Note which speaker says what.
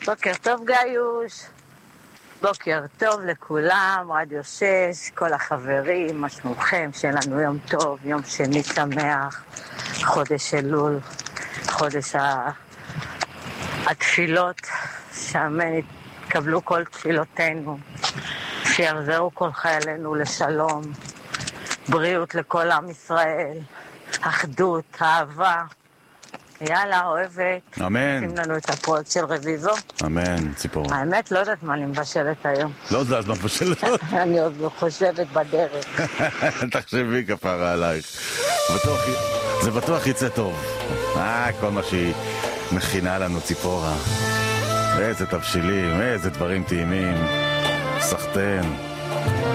Speaker 1: בוקר טוב גיוש, בוקר טוב לכולם, רדיו 6, כל החברים, מה שלומכם, שיהיה לנו יום טוב, יום שני שמח, חודש אלול, חודש התפילות, שאמן יקבלו כל תפילותינו, שיחזרו כל חיילינו לשלום, בריאות לכל עם ישראל, אחדות, אהבה. יאללה, אוהבת.
Speaker 2: אמן.
Speaker 1: שים לנו את הפרויקט של רביבו.
Speaker 2: אמן, ציפורה.
Speaker 1: האמת, לא יודעת מה אני מבשלת היום.
Speaker 2: לא יודעת מה מבשלת.
Speaker 1: אני עוד לא חושבת בדרך.
Speaker 2: תחשבי כפרה עלייך. זה בטוח יצא טוב. כל מה שהיא מכינה לנו, ציפורה. איזה תבשילים, איזה דברים טעימים. סחטן.